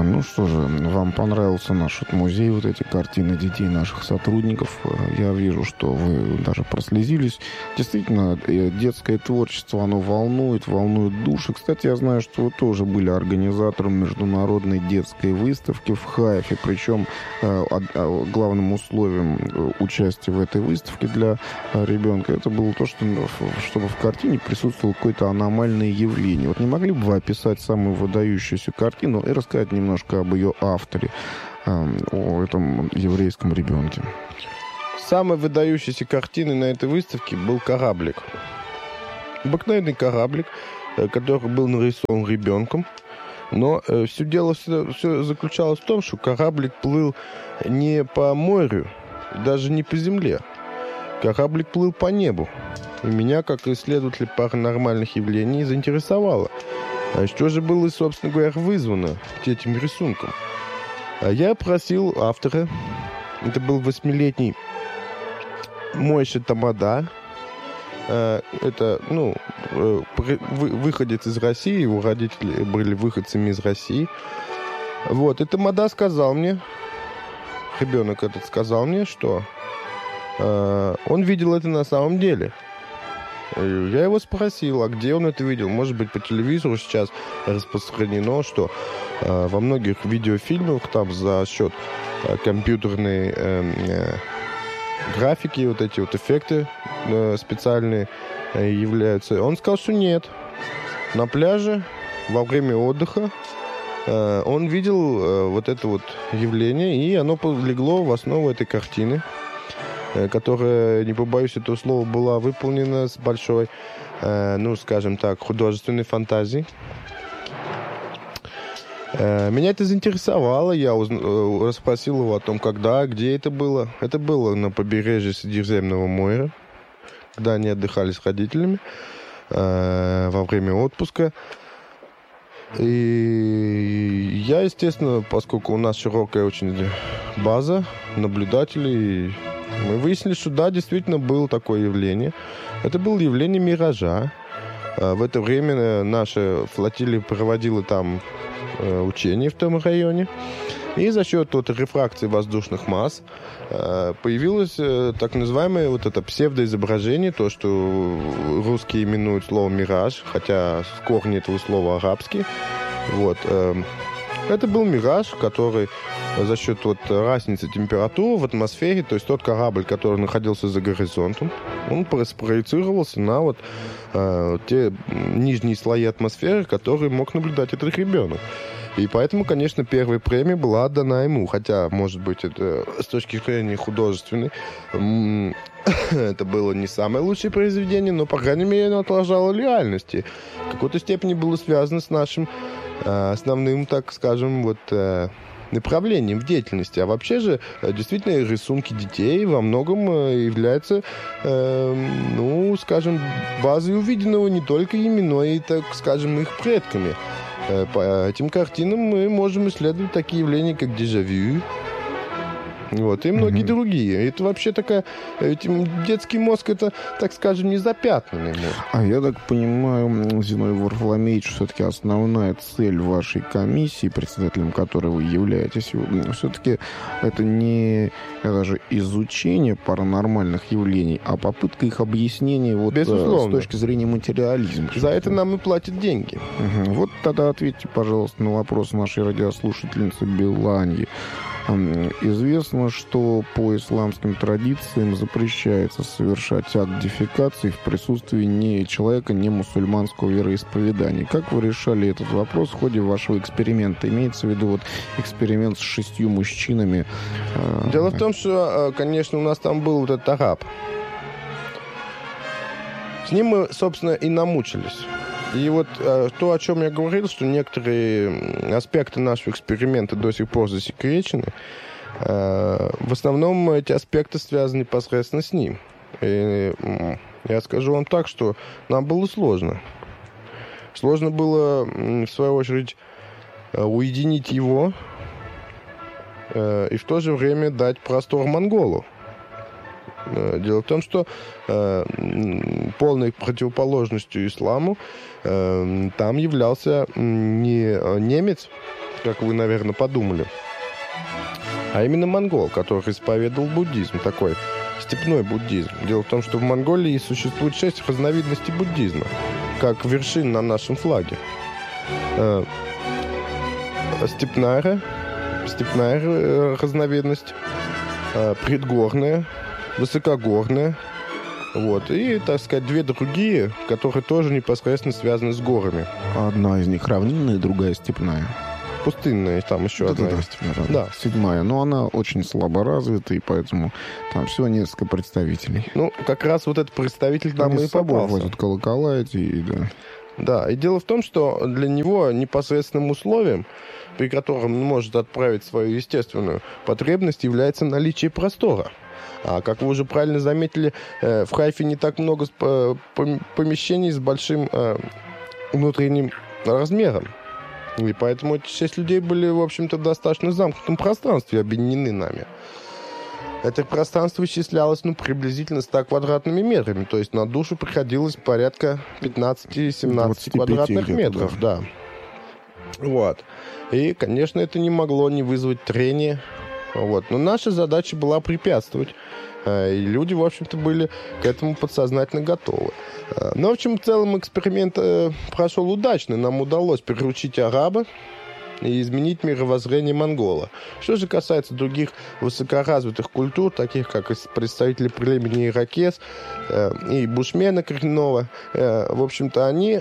Ну что же, вам понравился наш музей, вот эти картины детей наших сотрудников. Я вижу, что вы даже прослезились. Действительно, детское творчество, оно волнует души. Кстати, я знаю, что вы тоже были организатором международной детской выставки в Хайфе. Причем главным условием участия в этой выставке для ребенка это было то, чтобы в картине присутствовало какое-то аномальное явление. Вот не могли бы вы описать самую выдающуюся картину и рассказать немножко об ее авторе, о этом еврейском ребенке? Самой выдающейся картиной на этой выставке был кораблик. Обыкновенный кораблик, который был нарисован ребенком. Но все заключалось в том, что кораблик плыл не по морю, даже не по земле. Кораблик плыл по небу. И меня, как исследователя паранормальных явлений, заинтересовало, что же было, собственно говоря, вызвано этим рисунком. Я просил автора, это был 8-летний Мойша Тамада, это, выходец из России, его родители были выходцами из России. Вот, и Тамада сказал мне, ребенок этот сказал мне, что он видел это на самом деле. Я его спросил, а где он это видел? Может быть, по телевизору сейчас распространено, что во многих видеофильмах там за счет компьютерной графики, вот эти вот эффекты специальные являются. Он сказал, что нет. На пляже во время отдыха он видел вот это вот явление, и оно легло в основу этой картины, которая, не побоюсь этого слова, была выполнена с большой, скажем так, художественной фантазией. Меня это заинтересовало, я расспросил его о том, когда, где это было. Это было на побережье Средиземного моря, когда они отдыхали с родителями во время отпуска. И я, естественно, поскольку у нас широкая очень база наблюдателей, мы выяснили, что да, действительно было такое явление. Это было явление миража. В это время наша флотилия проводила там учения в том районе. И за счет рефракции воздушных масс появилось так называемое вот это псевдоизображение, то, что русские именуют словом «мираж», хотя корни этого слова арабские. Вот. Это был мираж, который за счет разницы температуры в атмосфере, то есть тот корабль, который находился за горизонтом, он спроецировался на те нижние слои атмосферы, которые мог наблюдать этот ребенок. И поэтому, конечно, первая премия была отдана ему, хотя, может быть, это с точки зрения художественной это было не самое лучшее произведение, но, по крайней мере, оно отражало реальности. В какой-то степени было связано с нашим основным, так скажем, направлением в деятельности. А вообще же, действительно, рисунки детей во многом являются, скажем, базой увиденного не только ими, но и, так скажем, их предками. По этим картинам мы можем исследовать такие явления, как дежавю, и многие другие. Это вообще детский мозг, это, так скажем, не запятнанный мозг. А я так понимаю, Зиновий Варфоломеевич, все-таки основная цель вашей комиссии, председателем которой вы являетесь, все-таки это не даже изучение паранормальных явлений, а попытка их объяснения с точки зрения материализма. За это нам и платят деньги. Вот тогда ответьте, пожалуйста, на вопрос нашей радиослушательницы Беланьи. Известно, что по исламским традициям запрещается совершать акт дефекации в присутствии человека не мусульманского вероисповедания. Как вы решали этот вопрос в ходе вашего эксперимента? Имеется в виду эксперимент с 6 мужчинами? Дело в том, что, конечно, у нас там был этот араб. С ним мы, собственно, и намучились. И то, о чем я говорил, что некоторые аспекты нашего эксперимента до сих пор засекречены, в основном эти аспекты связаны непосредственно с ним. И я скажу вам так, что нам было сложно. Сложно было, в свою очередь, уединить его и в то же время дать простор монголу. Дело в том, что полной противоположностью исламу там являлся не немец, как вы, наверное, подумали, а именно монгол, который исповедовал буддизм, такой степной буддизм. Дело в том, что в Монголии существует 6 разновидностей буддизма, как вершин на нашем флаге. Степная разновидность, предгорная, высокогорная, вот, и, так сказать, 2 другие, которые тоже непосредственно связаны с горами. Одна из них равнинная, другая степная. Пустынная, там еще одна есть. Да, 7-я, но она очень слабо развита, и поэтому там всего несколько представителей. Ну, как раз вот этот представитель там и попался. Возят колокола эти, и да. Да, и дело в том, что для него непосредственным условием, при котором он может отправить свою естественную потребность, является наличие простора. А как вы уже правильно заметили, в Хайфе не так много помещений с большим внутренним размером. И поэтому эти 6 людей были, в общем-то, в достаточно замкнутом пространстве объединены нами. Это пространство исчислялось, приблизительно 100 квадратными метрами. То есть на душу приходилось порядка 15-17 квадратных метров. Да. Вот. И, конечно, это не могло не вызвать трения. Вот. Но наша задача была препятствовать. И люди, в общем-то, были к этому подсознательно готовы. Но, в общем, в целом эксперимент прошел удачно. Нам удалось приручить араба и изменить мировоззрение монгола. Что же касается других высокоразвитых культур, таких как представители племени иракез и бушмена коренного, в общем-то, они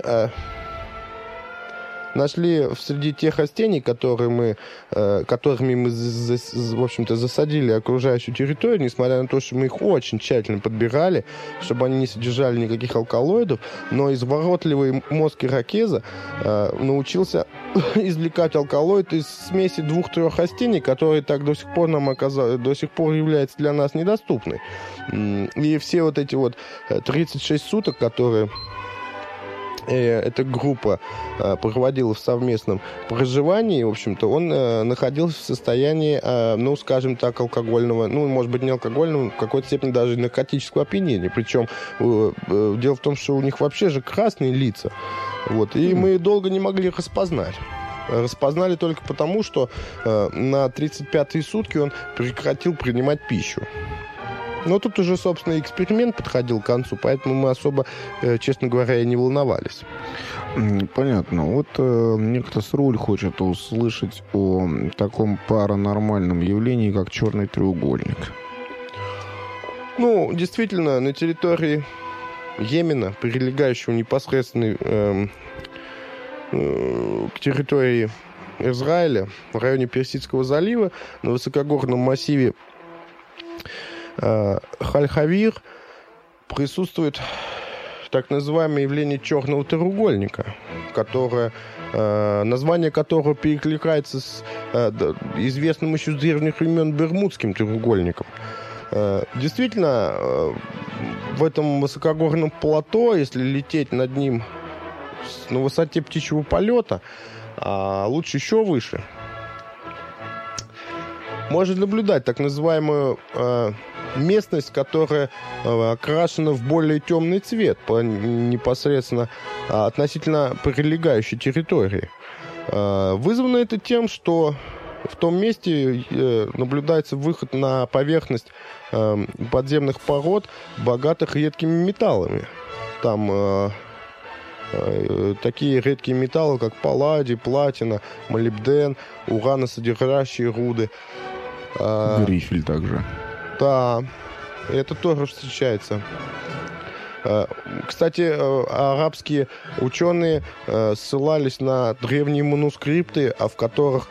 нашли среди тех растений, которыми мы, в общем-то, засадили окружающую территорию, несмотря на то, что мы их очень тщательно подбирали, чтобы они не содержали никаких алкалоидов, но изворотливый мозг иракеза научился извлекать алкалоид из смеси 2-3 растений, которые так до сих пор являются для нас недоступны. И все вот эти 36 суток, которые эта группа проводила в совместном проживании, в общем-то, он находился в состоянии, скажем так, алкогольного, может быть, не алкогольного, в какой-то степени даже наркотического опьянения. Причем дело в том, что у них вообще же красные лица. Вот, и мы долго не могли их распознать. Распознали только потому, что на 35-е сутки он прекратил принимать пищу. Но тут уже, собственно, эксперимент подходил к концу, поэтому мы особо, честно говоря, и не волновались. Понятно. Вот некто с руль хочет услышать о таком паранормальном явлении, как черный треугольник. Действительно, на территории Йемена, прилегающего непосредственно к территории Израиля, в районе Персидского залива, на высокогорном массиве Халь-Хавир, присутствует так называемое явление черного треугольника, название которого перекликается с известным еще с древних времен Бермудским треугольником. Действительно, в этом высокогорном плато, если лететь над ним на высоте птичьего полета, а лучше еще выше, можно наблюдать так называемую местность, которая окрашена в более темный цвет непосредственно относительно прилегающей территории. Вызвано это тем, что в том месте наблюдается выход на поверхность подземных пород, богатых редкими металлами. Там такие редкие металлы, как палладий, платина, молибден, ураносодержащие руды. Грифель также. Да, это тоже встречается. Кстати, арабские ученые ссылались на древние манускрипты, в которых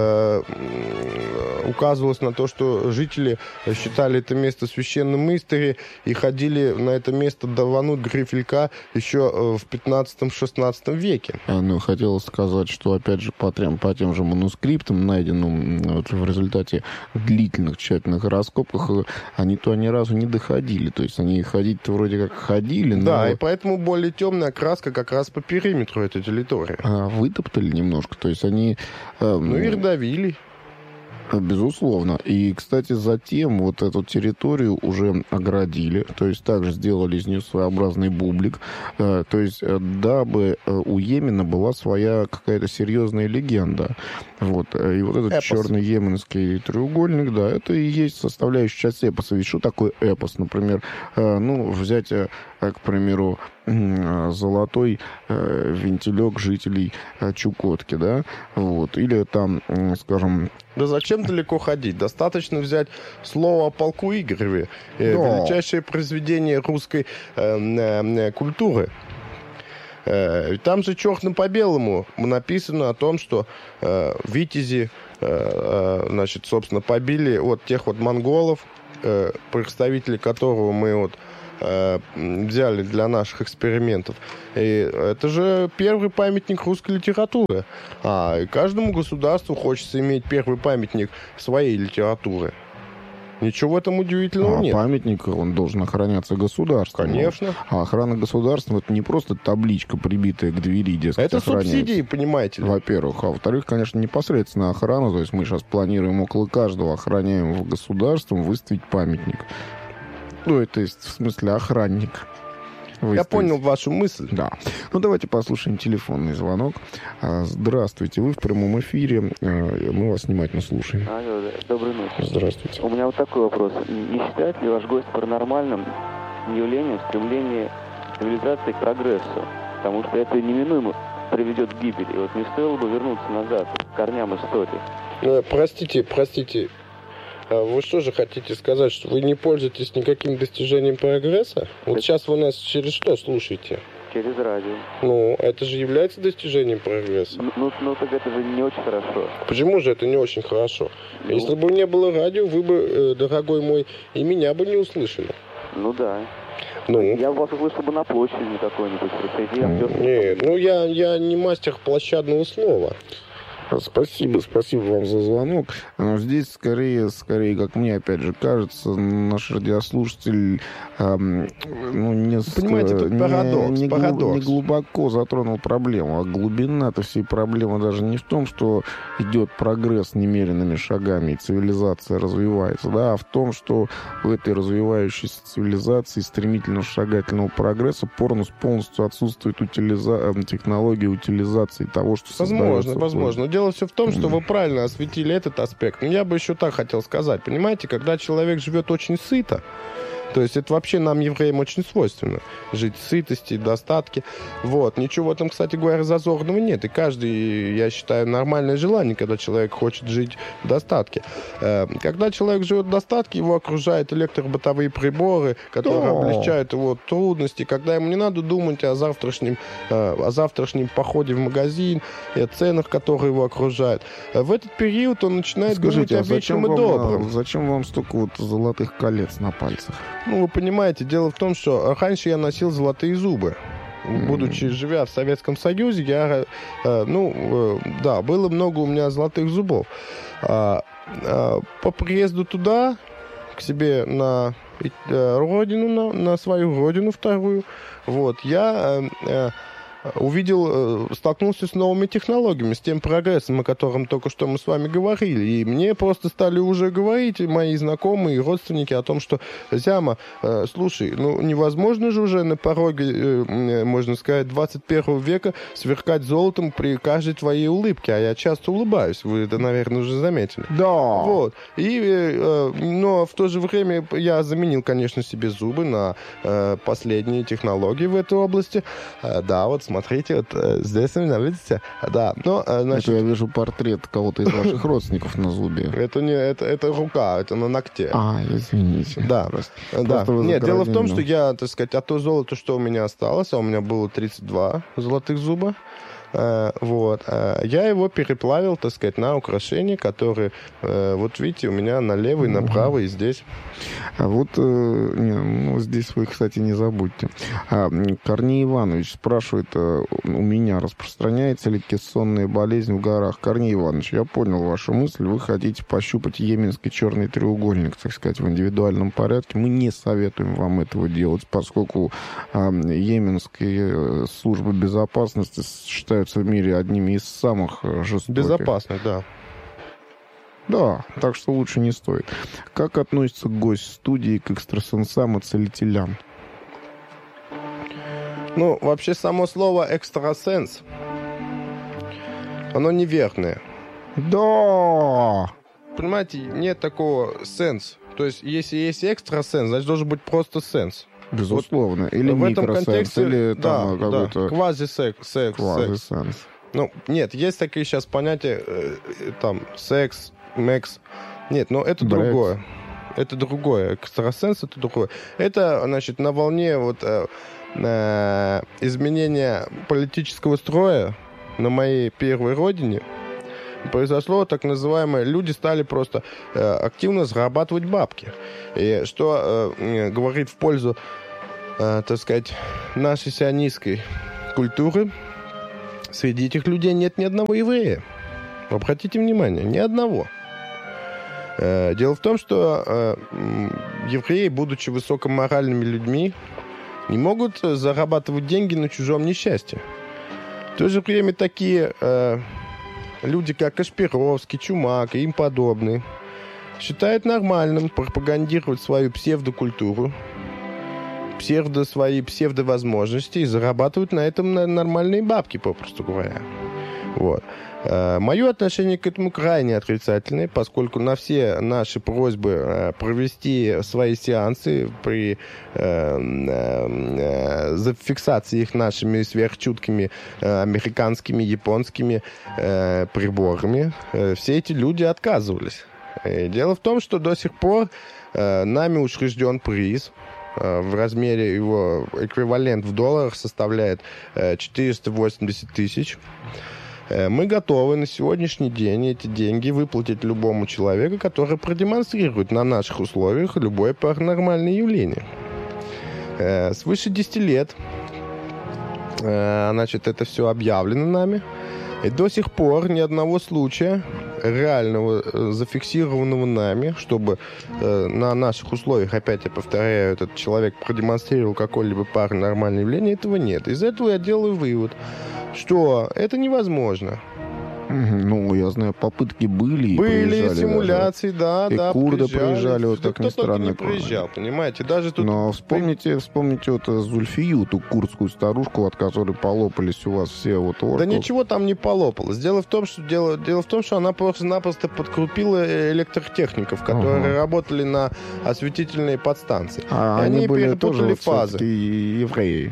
указывалось на то, что жители считали это место священным истори и ходили на это место давануть грифелька еще в 15-16 веке. Хотелось сказать, что, опять же, по тем же манускриптам, найденным в результате длительных тщательных раскопок, они ни разу не доходили. То есть они ходить-то вроде как ходили, но... Да, и поэтому более темная краска как раз по периметру этой территории. Вытоптали немножко, то есть они... и родовили. Безусловно. И, кстати, затем вот эту территорию уже оградили, то есть также сделали из нее своеобразный бублик, то есть дабы у Йемена была своя какая-то серьезная легенда. Вот. И вот этот черный йеменский треугольник, да, это и есть составляющая часть эпоса. Ведь что такое эпос? Например, взять, к примеру, золотой вентилек жителей Чукотки, да, вот, или там, скажем... Да зачем далеко ходить? Достаточно взять слово о полку Игореве, величайшее произведение русской культуры. Там же черным по белому написано о том, что витязи, значит, собственно, побили вот тех вот монголов, представителей которого мы вот взяли для наших экспериментов. И это же первый памятник русской литературы. И каждому государству хочется иметь первый памятник своей литературы. Ничего в этом удивительного нет. Памятник, он должен охраняться государством. Конечно. А охрана государства — это не просто табличка, прибитая к двери, дескать, это охраняется. Субсидии, понимаете ли. Во-первых. А во-вторых, конечно, непосредственно охрана. То есть мы сейчас планируем около каждого охраняемого государством выставить памятник. Ну, это есть, в смысле, охранник. Я понял вашу мысль. Да. Ну, давайте послушаем телефонный звонок. Здравствуйте, вы в прямом эфире. Мы вас внимательно слушаем. Алло, доброй ночи. Здравствуйте. У меня вот такой вопрос. Не считает ли ваш гость паранормальным явлением стремление цивилизации к прогрессу? Потому что это неминуемо приведет к гибели. И вот не стоило бы вернуться назад, к корням истории. Простите. Вы что же хотите сказать, что вы не пользуетесь никаким достижением прогресса? Вот сейчас вы нас через что слушаете? Через радио. Ну, это же является достижением прогресса. Ну, так это же не очень хорошо. Почему же это не очень хорошо? Если бы не было радио, вы бы, дорогой мой, и меня бы не услышали. Ну да. Ну. Я вас услышал бы на площади какой-нибудь. Нет, я не мастер площадного слова. Спасибо вам за звонок. Но здесь скорее, как мне опять же кажется, наш радиослушатель понимаете, тут парадокс. Не глубоко затронул проблему, а глубина этой всей проблемы даже не в том, что идет прогресс немеренными шагами и цивилизация развивается, да, а в том, что в этой развивающейся цивилизации стремительного шагательного прогресса полностью отсутствует технология утилизации того, что создается. Возможно. Дело все в том, что вы правильно осветили этот аспект. Но я бы еще так хотел сказать. Понимаете, когда человек живет очень сыто, то есть это вообще нам, евреям, очень свойственно. Жить в сытости, достатке. Вот. Ничего в этом, кстати говоря, зазорного нет. И каждый, я считаю, нормальное желание, когда человек хочет жить в достатке. Когда человек живет в достатке, его окружают электробытовые приборы, которые облегчают его трудности. Когда ему не надо думать о завтрашнем походе в магазин, и о ценах, которые его окружают. В этот период он начинает думать о вечном и добром. Зачем вам столько вот золотых колец на пальцах? Ну, вы понимаете, дело в том, что раньше я носил золотые зубы. Будучи, живя в Советском Союзе, было много у меня золотых зубов. По приезду туда, к себе на родину, на свою родину вторую, вот, я столкнулся с новыми технологиями, с тем прогрессом, о котором только что мы с вами говорили. И мне просто стали уже говорить мои знакомые и родственники о том, что, Зяма, слушай, невозможно же уже на пороге, можно сказать, 21 века сверкать золотом при каждой твоей улыбке. А я часто улыбаюсь, вы это, наверное, уже заметили. Да. Вот. Но в то же время я заменил, конечно, себе зубы на последние технологии в этой области. Да, вот смотрите, вот здесь у меня, видите? Да. Но, значит, я вижу портрет кого-то из ваших родственников на зубе. Это рука, это на ногте. Извините. Да. Нет, дело в том, что я, так сказать, то золото, что у меня осталось, а у меня было 32 золотых зуба, вот. Я его переплавил, так сказать, на украшения, которые, вот видите, у меня налево и направо, и здесь. Здесь вы, кстати, не забудьте. Корней Иванович спрашивает у меня, распространяется ли кессонная болезнь в горах. Корней Иванович, я понял вашу мысль. Вы хотите пощупать йеменский черный треугольник, так сказать, в индивидуальном порядке. Мы не советуем вам этого делать, поскольку йеменские службы безопасности считаются в мире одними из самых жестоких. Безопасных, да. Да, так что лучше не стоит. Как относится гость студии к экстрасенсам и целителям? Ну, вообще, само слово «экстрасенс», оно неверное. Да! Понимаете, нет такого сенс. То есть, если есть экстрасенс, значит, должен быть просто сенс. Безусловно. Или в этом микросенс, контексте, или там какой-то... Квазисекс. Квазисенс. Ну, нет, есть такие сейчас понятия, там, секс, мекс. Нет, но это Брекс. другое. Это другое. Экстрасенс — это другое. Это, значит, на волне вот изменения политического строя на моей первой родине произошло так называемое... Люди стали просто активно зарабатывать бабки. И что говорит в пользу, так сказать, нашей сионистской культуры. Среди этих людей нет ни одного еврея. Обратите внимание, ни одного. Дело в том, что евреи, будучи высокоморальными людьми, не могут зарабатывать деньги на чужом несчастье. В то же время такие люди, как Кашпировский, Чумак и им подобные, считают нормальным пропагандировать свою псевдокультуру, свои псевдовозможности и зарабатывают на этом нормальные бабки, попросту говоря. Вот. Мое отношение к этому крайне отрицательное, поскольку на все наши просьбы провести свои сеансы при зафиксации их нашими сверхчуткими американскими, японскими приборами, все эти люди отказывались. И дело в том, что до сих пор нами учрежден приз. В размере его эквивалент в долларах составляет 480 тысяч. Мы готовы на сегодняшний день эти деньги выплатить любому человеку, который продемонстрирует на наших условиях любое паранормальное явление. Свыше 10 лет, значит, это все объявлено нами. И до сих пор ни одного случая реального, зафиксированного нами, чтобы на наших условиях, опять я повторяю, этот человек продемонстрировал какое-либо паранормальное явление, этого нет. Из этого я делаю вывод, что это невозможно. Ну, я знаю, попытки были. Были симуляции, даже. да. И курды проезжали, вот да, как ни странно. Кто только не проезжал, понимаете? Даже тут... Но вспомните вот Зульфию, ту курдскую старушку, от которой полопались у вас все вот орков. Да ничего там не полопалось. Дело в том, что она просто-напросто подкрупила электротехников, которые работали на осветительной подстанции. А они были тоже вот фазы. Евреи.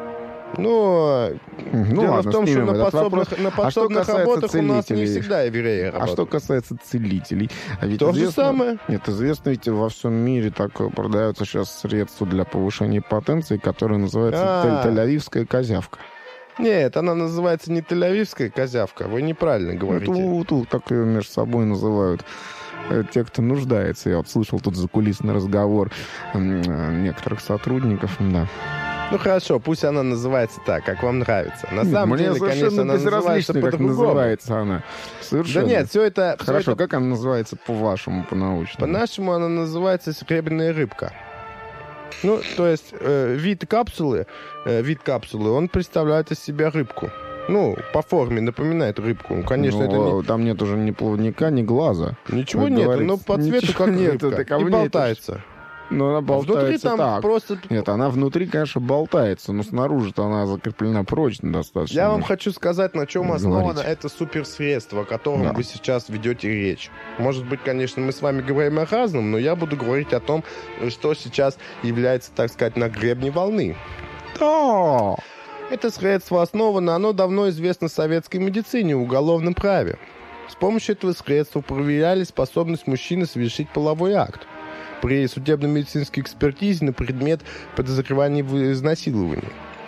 Дело в том, что на подсобных работах у нас не всегда евреи работают. А что касается целителей? Ведь то же самое. Нет, известно, ведь во всем мире так продаются сейчас средства для повышения потенции, которые называются тель-авивская козявка. Нет, она называется не тель-авивская козявка. Вы неправильно говорите. Тут так ее между собой называют. Те, кто нуждается. Я вот слышал тут закулисный разговор некоторых сотрудников, да. Ну хорошо, пусть она называется так, как вам нравится. На самом деле, конечно, она называется по-другому. Как называется она. Совершенно. Да нет, все это... Хорошо, как она называется по-вашему, по-научному? По-нашему она называется серебряная рыбка. Ну, то есть вид капсулы, он представляет из себя рыбку. Ну, по форме напоминает рыбку. Ну, конечно, это не... Там нет уже ни плавника, ни глаза. Ничего нет, но по цвету как рыбка. И болтается. Но она болтается внутри там так. Просто... Нет, она внутри, конечно, болтается, но снаружи-то она закреплена прочно достаточно. Я вам хочу сказать, на чем основано это суперсредство, о котором вы сейчас ведете речь. Может быть, конечно, мы с вами говорим о разном, но я буду говорить о том, что сейчас является, так сказать, на гребне волны. Да! Это средство основано, оно давно известно в советской медицине, в уголовном праве. С помощью этого средства проверяли способность мужчины совершить половой акт при судебно-медицинской экспертизе на предмет подозревания в изнасиловании.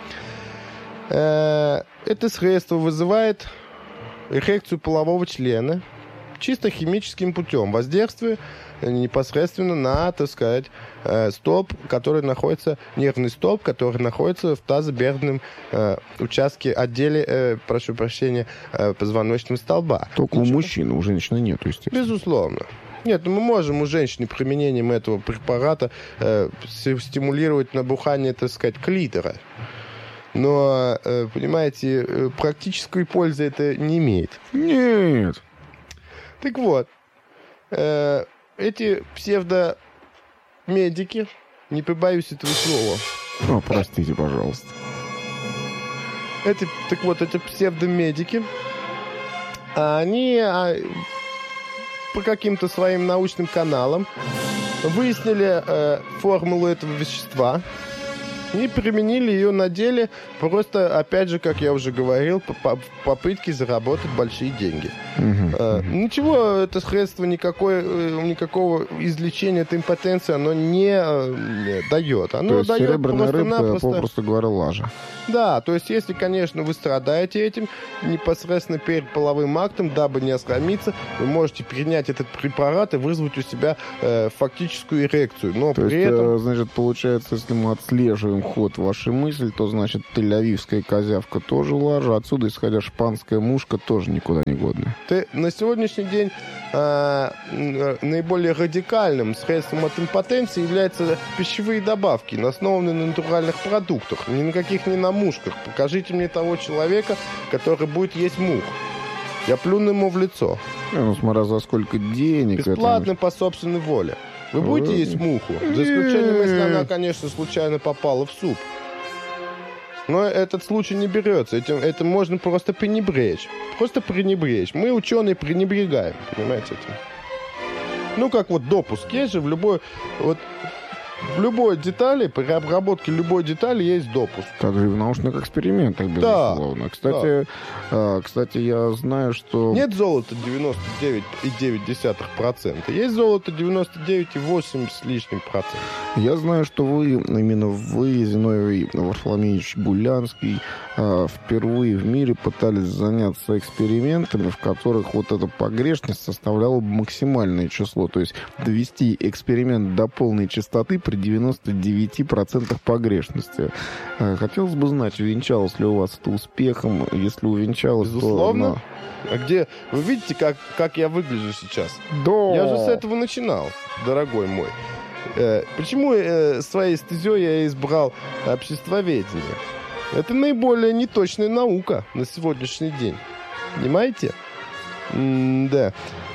Это средство вызывает эрекцию полового члена чисто химическим путем, воздействуя непосредственно на, так сказать, столб, который находится, нервный столб, который находится в тазобедренном участке, отделе, прошу прощения, позвоночного столба. Только у мужчины, у женщины нет, естественно. Безусловно. Нет, мы можем у женщины применением этого препарата стимулировать набухание, так сказать, клитора. Но, понимаете, практической пользы это не имеет. Нет. Так вот, эти псевдомедики, не побоюсь этого слова. О, простите, пожалуйста. Эти псевдомедики, они по каким-то своим научным каналам выяснили формулу этого вещества и применили ее на деле просто, опять же, как я уже говорил, в попытке заработать большие деньги. Ничего, это средство никакого излечения этой импотенции оно не дает. Оно то есть дает серебряная рыбка, просто-напросто... попросту говоря, лажа. Да, то есть если, конечно, вы страдаете этим, непосредственно перед половым актом, дабы не осрамиться, вы можете принять этот препарат и вызвать у себя фактическую эрекцию. Но то при есть, этом... значит, получается, если мы отслеживаем ход вашей мысли, то, значит, тель-авивская козявка тоже лажа, отсюда, исходя, шпанская мушка тоже никуда не годная. На сегодняшний день наиболее радикальным средством от импотенции являются пищевые добавки, основанные на натуральных продуктах, ни на каких не на мушках. Покажите мне того человека, который будет есть мух. Я плюну ему в лицо. Ну, смотря за сколько денег. Бесплатно по собственной воле. Вы будете есть муху? За исключением, если она, конечно, случайно попала в суп. Но этот случай не берется. Это можно просто пренебречь. Просто пренебречь. Мы, ученые, пренебрегаем. Понимаете этим? Ну, как вот допуск. Есть же в любой детали, при обработке любой детали есть допуск. Также и в научных экспериментах, безусловно. Да. Кстати, я знаю, что... Нет золота 99,9%. Есть золото 99,8% с лишним процентов. Я знаю, что именно вы, Зиновий Варфоломеевич Гулянский, впервые в мире пытались заняться экспериментами, в которых вот эта погрешность составляла максимальное число. То есть довести эксперимент до полной частоты при 99% погрешности. Хотелось бы знать, увенчалось ли у вас это успехом. Если увенчалось, безусловно. то... А где... Вы видите, как я выгляжу сейчас? Да. Я же с этого начинал, дорогой мой. Почему своей стезей я избрал обществоведение? Это наиболее неточная наука на сегодняшний день. Понимаете? Да.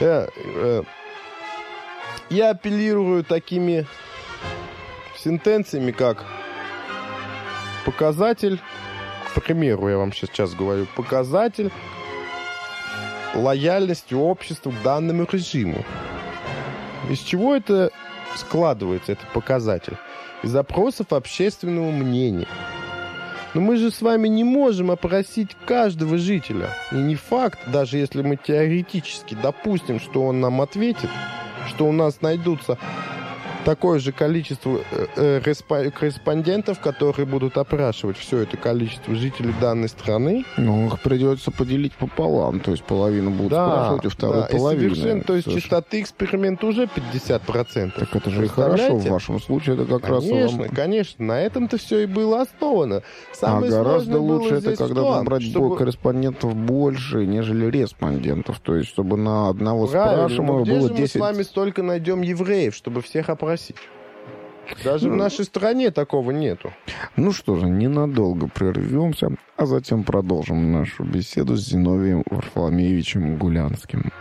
Я апеллирую такими сентенциями, как показатель, к примеру, я вам сейчас говорю, показатель лояльности общества к данному режиму. Из чего это складывается, этот показатель? Из опросов общественного мнения. Но мы же с вами не можем опросить каждого жителя. И не факт, даже если мы теоретически допустим, что он нам ответит, что у нас найдутся такое же количество корреспондентов, которые будут опрашивать все это количество жителей данной страны. Ну, их придется поделить пополам. То есть половину будут спрашивать, а вторую половину. То есть частоты эксперимента уже 50%. Так это же и хорошо в вашем случае. Это как раз... Конечно. На этом-то все и было основано. Самое гораздо лучше это, когда набрать корреспондентов больше, нежели респондентов. То есть, чтобы на одного спрашиваемого было 10... мы с вами столько найдем евреев, чтобы всех опросить? Даже в нашей стране такого нету. Ну что же, ненадолго прервемся, а затем продолжим нашу беседу с Зиновием Варфоломеевичем Гулянским.